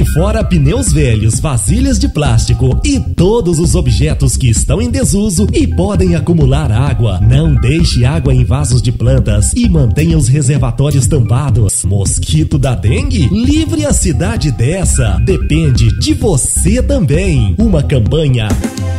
fora pneus velhos, vasilhas de plástico e todos os objetos que estão em desuso e podem acumular água. Não deixe água em vasos de plantas e mantenha os reservatórios tampados. Mosquito da dengue? Livre a cidade dessa. Depende de você também. Uma campanha